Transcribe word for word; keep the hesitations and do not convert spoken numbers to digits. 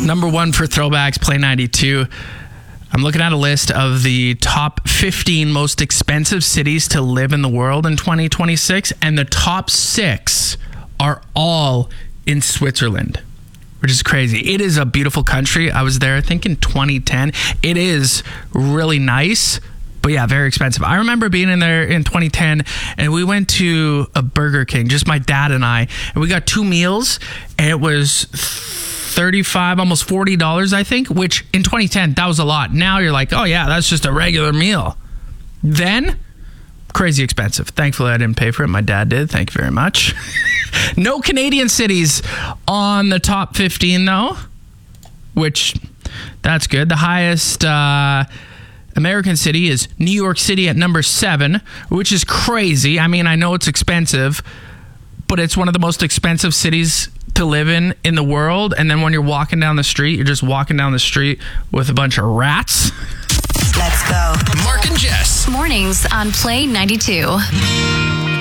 Number one for throwbacks, Play ninety-two. I'm looking at a list of the top fifteen most expensive cities to live in the world in twenty twenty-six, and the top six are all in Switzerland, which is crazy. It is a beautiful country. I was there, I think, in twenty ten. It is really nice, but yeah, very expensive. I remember being in there in twenty ten, and we went to a Burger King, just my dad and I, and we got two meals, and it was thirty-five, almost forty dollars, I think, which in twenty ten, that was a lot. Now you're like, oh yeah, that's just a regular meal. Then, crazy expensive. Thankfully, I didn't pay for it. My dad did. Thank you very much. No Canadian cities on the top fifteen, though, which that's good. The highest uh, American city is New York City at number seven, which is crazy. I mean, I know it's expensive, but it's one of the most expensive cities to live in in the world. And then when you're walking down the street, you're just walking down the street with a bunch of rats. Let's go. Mark and Jess. Mornings on Play ninety-two.